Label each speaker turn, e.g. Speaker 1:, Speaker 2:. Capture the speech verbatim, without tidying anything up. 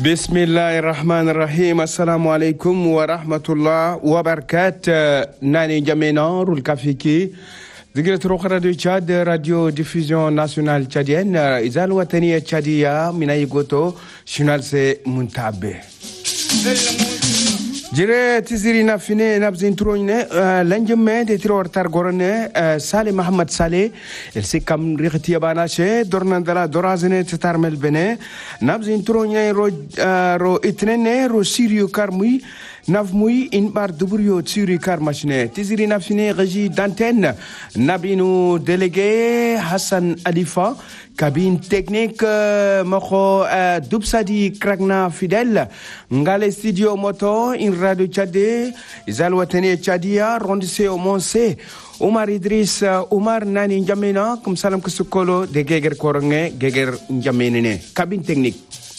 Speaker 1: Bismillahirrahmanirrahim. Assalamu alaikum wa rahmatullah wa barakatuh. Nani Jamena, Roul Kafiki. Zigret Radio Tchad, Radio Diffusion Nationale Tchadienne. Izal Watani Tchadia, Minayigoto, Shunal se Muntabe. Jire tiziri na fine na bzintroine lanjeme de tiro tar gorone Saleh Mohamed Saleh el sikam righti bana she dornandala dorazene tarmel bene na bzintroine ro ro itnene ro siriu karmui navmui in bar dubrio tsiri karmachne tiziri na fine régie d'antenne nabinu délégué Hassan Alifa cabine technique moko dubsadi kragna fidèle ngale studio moto in radio Tchadé izal watani Tchadia rondissé au Monse Omar Idriss Omar Nani Njamena comme salam kusukolo de geger koronge geger njamenene cabine technique